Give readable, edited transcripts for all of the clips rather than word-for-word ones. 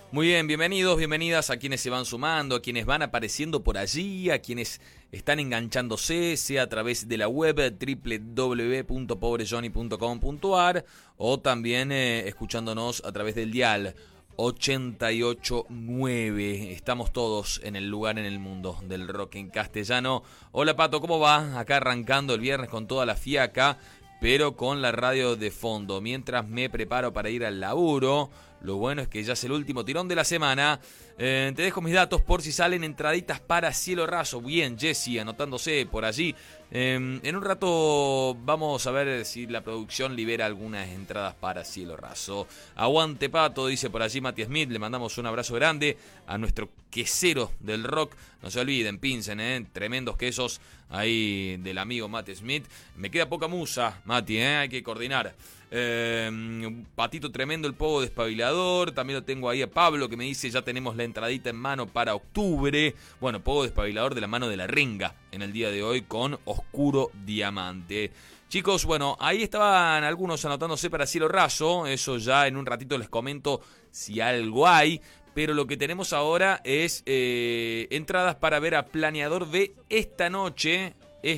Muy bien, bienvenidos, bienvenidas a quienes se van sumando, a quienes van apareciendo por allí, a quienes están enganchándose, sea a través de la web www.pobrejohnny.com.ar o también escuchándonos a través del dial 88.9. Estamos todos en el lugar en el mundo del rock en castellano. Hola Pato, ¿cómo va? Acá arrancando el viernes con toda la fiaca, pero con la radio de fondo. Mientras me preparo para ir al laburo, lo bueno es que ya es el último tirón de la semana. Te dejo mis datos por si salen entraditas para Cielo Raso. Bien, Jessy, anotándose por allí. En un rato vamos a ver si la producción libera algunas entradas para Cielo Raso. Aguante Pato, dice por allí Mati Smith. Le mandamos un abrazo grande a nuestro quesero del rock. No se olviden, pincen, tremendos quesos ahí del amigo Mati Smith. Me queda poca musa, Mati, hay que coordinar. Patito tremendo el pogo despabilador. También lo tengo ahí a Pablo que me dice ya tenemos la entradita en mano para octubre. Bueno, pogo despabilador de la mano de la Renga en el día de hoy con Oscuro Diamante. Chicos, bueno, ahí estaban algunos anotándose para Cielo Raso. Eso ya en un ratito les comento si algo hay. Pero lo que tenemos ahora es entradas para ver a Planeador B esta noche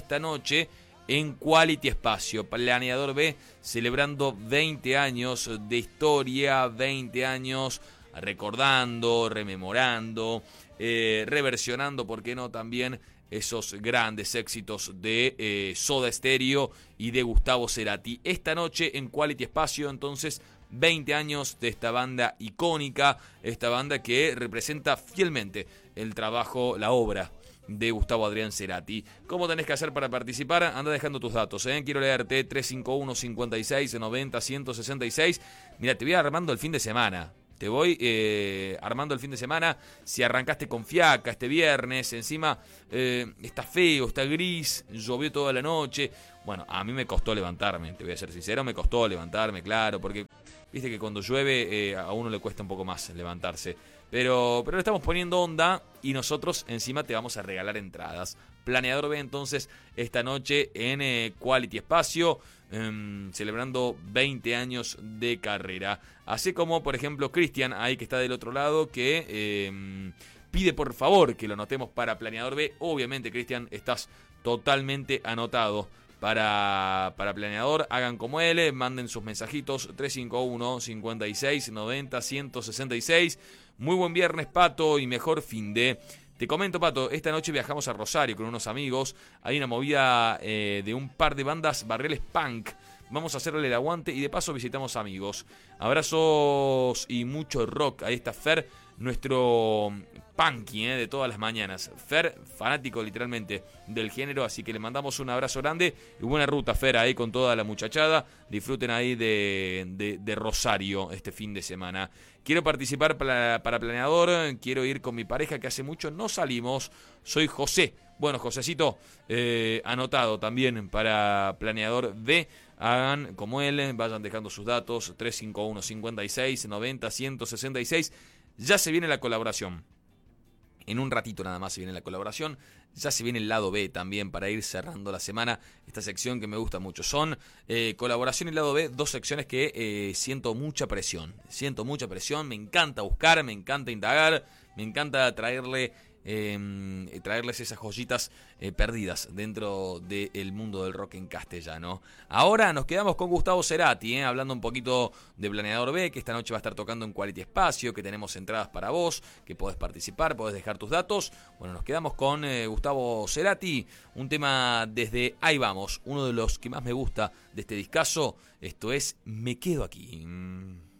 en Quality Espacio. Planeador B celebrando 20 años de historia, 20 años recordando, rememorando, reversionando, ¿por qué no?, también esos grandes éxitos de Soda Stereo y de Gustavo Cerati. Esta noche en Quality Espacio, entonces, 20 años de esta banda icónica, esta banda que representa fielmente el trabajo, la obra de Gustavo Adrián Cerati. ¿Cómo tenés que hacer para participar? Anda dejando tus datos, Quiero leerte 351 56 90 166. Mira, te voy armando el fin de semana. Te voy armando el fin de semana. Si arrancaste con fiaca este viernes, encima está feo, está gris, llovió toda la noche. Bueno, a mí me costó levantarme, te voy a ser sincero, me costó levantarme, claro, porque viste que cuando llueve a uno le cuesta un poco más levantarse. Pero le estamos poniendo onda y nosotros encima te vamos a regalar entradas. Planeador B entonces esta noche en Quality Espacio, celebrando 20 años de carrera. Así como por ejemplo Cristian, ahí que está del otro lado, que pide por favor que lo anotemos para Planeador B. Obviamente Cristian, estás totalmente anotado para Planeador. Hagan como él, manden sus mensajitos 351 56 90 166. Muy buen viernes, Pato, y mejor fin de. Te comento, Pato, esta noche viajamos a Rosario con unos amigos. Hay una movida de un par de bandas barriales punk. Vamos a hacerle el aguante y de paso visitamos amigos. Abrazos y mucho rock. Ahí está Fer, nuestro punky de todas las mañanas. Fer, fanático literalmente del género, así que le mandamos un abrazo grande y buena ruta, Fer, ahí con toda la muchachada. Disfruten ahí de Rosario este fin de semana. Quiero participar para Planeador, quiero ir con mi pareja que hace mucho no salimos. Soy José. Bueno, Josecito, anotado también para Planeador B. Hagan como él, vayan dejando sus datos, 351 56 90 166. Ya se viene la colaboración. En un ratito nada más se viene la colaboración. Ya se viene el lado B también para ir cerrando la semana. Esta sección que me gusta mucho. Son colaboración y lado B, dos secciones que siento mucha presión. Siento mucha presión. Me encanta buscar, me encanta indagar. Me encanta traerles esas joyitas perdidas dentro del mundo del rock en castellano. Ahora nos quedamos con Gustavo Cerati, hablando un poquito de Planeador B, que esta noche va a estar tocando en Quality Espacio, que tenemos entradas para vos, que podés participar, podés dejar tus datos. Bueno, nos quedamos con Gustavo Cerati, un tema desde Ahí Vamos, uno de los que más me gusta de este discazo. Esto es Me Quedo Aquí.